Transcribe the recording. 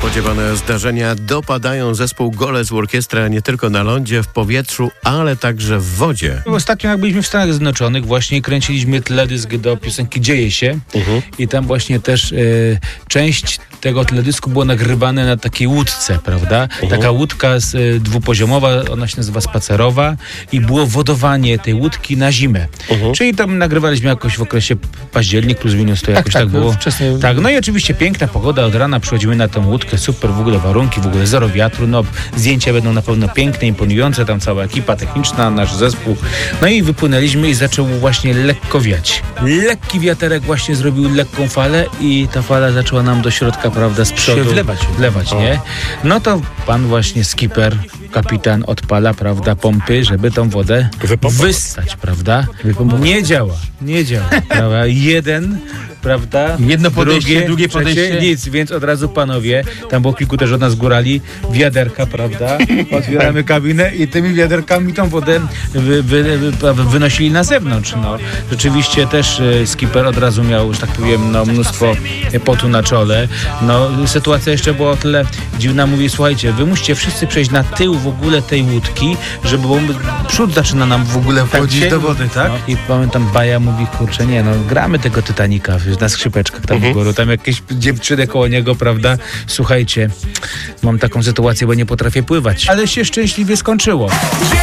Niespodziewane zdarzenia dopadają zespół Golec Orkiestra nie tylko na lądzie, w powietrzu, ale także w wodzie. Ostatnio jak byliśmy w Stanach Zjednoczonych, właśnie kręciliśmy teledysk do piosenki Dzieje się i tam właśnie też część tego teledysku było nagrywane na takiej łódce, prawda? Taka łódka dwupoziomowa, ona się nazywa spacerowa i było wodowanie tej łódki na zimę. Czyli tam nagrywaliśmy jakoś w okresie październik plus minus, to jakoś tak było. Wcześniej... Tak, no i oczywiście piękna pogoda, od rana przychodzimy na tę łódkę, super w ogóle warunki, w ogóle zero wiatru, no zdjęcia będą na pewno piękne, imponujące, tam cała ekipa techniczna, nasz zespół. No i wypłynęliśmy i zaczął właśnie lekko wiać. Lekki wiaterek właśnie zrobił lekką falę i ta fala zaczęła nam do środka, prawda, z przodu wlewać, nie? No to pan właśnie skipper, kapitan odpala, prawda, pompy, żeby tą wodę wystać, prawda? Nie działa, prawda? Jeden, prawda? Jedno podejście, drugie podejście. Nic, więc od razu panowie, tam było kilku też od nas górali, wiaderka, prawda? Otwieramy kabinę i tymi wiaderkami tą wodę wynosili na zewnątrz, no. Rzeczywiście też skipper od razu miał, że tak powiem, no, mnóstwo potu na czole. No, sytuacja jeszcze była o tyle dziwna, mówi, słuchajcie, wy musicie wszyscy przejść na tył w ogóle tej łódki, żeby przód zaczyna nam w ogóle wchodzić do wody, tak? No, i pamiętam, Baja mówi, kurczę, nie, no gramy tego Titanica na skrzypeczkach tam w górę, tam jakieś dziewczyny koło niego, prawda? Słuchajcie, mam taką sytuację, bo nie potrafię pływać. Ale się szczęśliwie skończyło.